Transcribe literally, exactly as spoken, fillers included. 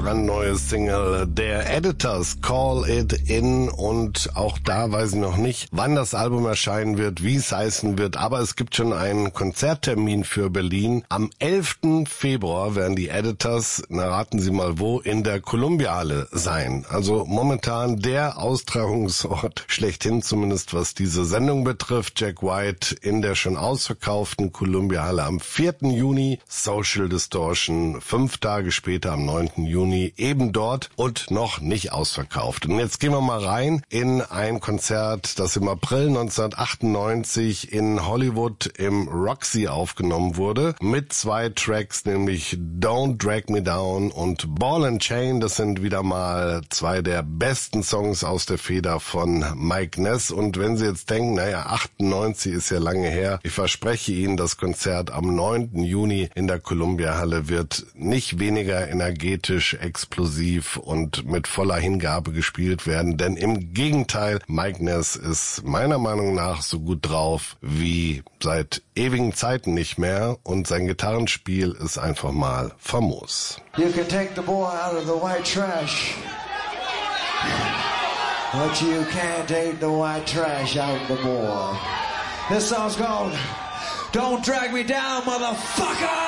brandneue Single der Editors, Call It In, und auch da weiß ich noch nicht, wann das Album erscheinen wird, wie es heißen wird, aber es gibt schon einen Konzerttermin für Berlin. Am elften Februar werden die Editors, na raten Sie mal wo, in der Columbia-Halle sein. Also momentan der Austragungsort schlechthin, zumindest was diese Sendung betrifft. Jack White in der schon ausverkauften Columbia-Halle am vierten Juni, Social Distortion fünf Tage später am neunten Juni eben dort und noch nicht ausverkauft. Und jetzt gehen wir mal rein in ein Konzert, das im April neunzehnhundertachtundneunzig in Hollywood im Roxy aufgenommen wurde, mit zwei Tracks, nämlich Don't Drag Me Down und Ball and Chain. Das sind wieder mal zwei der besten Songs aus der Feder von Mike Ness. Und wenn Sie jetzt denken, naja, achtundneunzig ist ja lange her, ich verspreche Ihnen, das Konzert am neunten Juni in der Columbia-Halle wird nicht weniger energetisch, explosiv und mit voller Hingabe gespielt werden, denn im Gegenteil, Mike Ness ist meiner Meinung nach so gut drauf wie seit ewigen Zeiten nicht mehr, und sein Gitarrenspiel ist einfach mal famos. You can take the boy out of the white trash, but you can't take the white trash out of the boy. This song's called Don't Drag Me Down, Motherfucker!